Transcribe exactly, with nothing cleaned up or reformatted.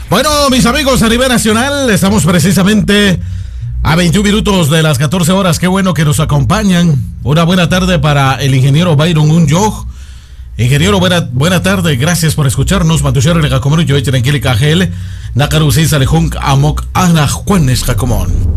Bueno, mis amigos a nivel nacional, estamos precisamente a veintiún minutos de las catorce horas. Qué bueno que nos acompañan. Una buena tarde para el ingeniero Byron Unjog. Ingeniero, buena, buena tarde, gracias por escucharnos. Mantushar Jacomón, yo he tranquila Cajel, Nakarusi Salejunk Amok Ana Juanes Jacomón.